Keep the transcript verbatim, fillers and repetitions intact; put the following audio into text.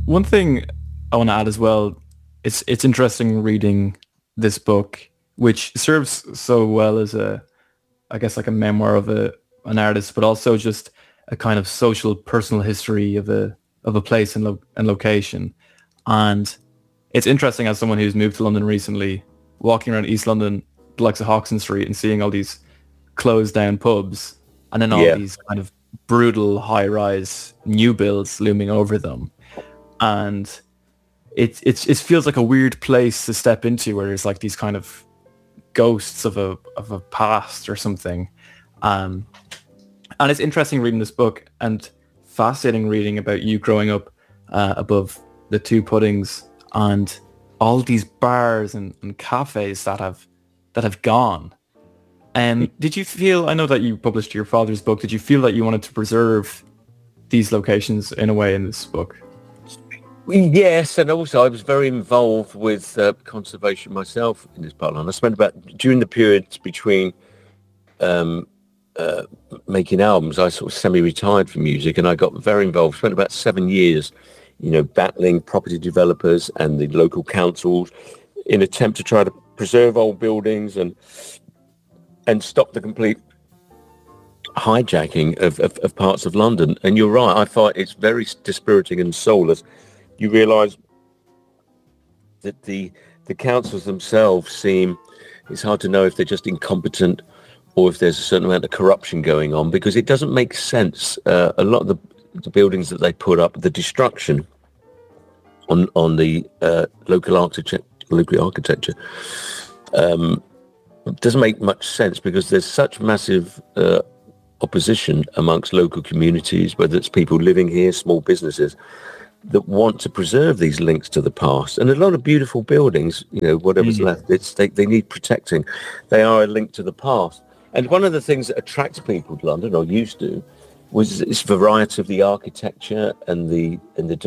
One thing I want to add as well, it's it's interesting reading this book, which serves so well as a, I guess like a memoir of a an artist, but also just a kind of social personal history of a of a place and, lo- and location. And it's interesting as someone who's moved to London recently, walking around East London, the likes of Hoxton Street, and seeing all these closed down pubs, and then all Yeah. these kind of brutal high rise new builds looming over them. And it, it, it feels like a weird place to step into where there's like these kind of ghosts of a of a past or something. Um, and it's interesting reading this book and fascinating reading about you growing up uh, above the two puddings and all these bars and, and cafes that have that have gone. And did you feel, I know that you published your father's book, did you feel that you wanted to preserve these locations in a way in this book? Yes, and also I was very involved with uh, conservation myself in this part of London. I spent about, during the periods between um, uh, making albums, I sort of semi-retired from music, and I got very involved. Spent about seven years, you know, battling property developers and the local councils in attempt to try to preserve old buildings and and stop the complete hijacking of, of, of parts of London. And you're right, I find it's very dispiriting and soulless. You realise that the the councils themselves seem, it's hard to know if they're just incompetent or if there's a certain amount of corruption going on, because it doesn't make sense. Uh, a lot of the, the buildings that they put up, the destruction on on the uh, local architecture, local architecture um, doesn't make much sense, because there's such massive uh, opposition amongst local communities, whether it's people living here, small businesses, that want to preserve these links to the past. And a lot of beautiful buildings, you know, whatever's Mm. left, it's they, they need protecting. They are a link to the past. And one of the things that attracts people to London, or used to, was its variety of the architecture and the and the